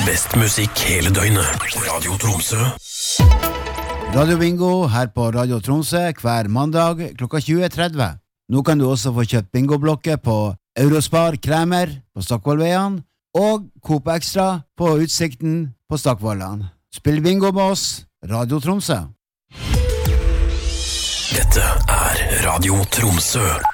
Best musikk hele døgnet. Radio Tromsø. Radio Bingo her på Radio Tromsø hver mandag klokka 20:30. Nå kan du også få kjøpt bingoblokker på Eurospar Kremer på Stokkvollveien og Coop Extra på Utsikten på Stokkvollan. Spill bingo med oss, Radio Tromsø. Dette er Radio Tromsø.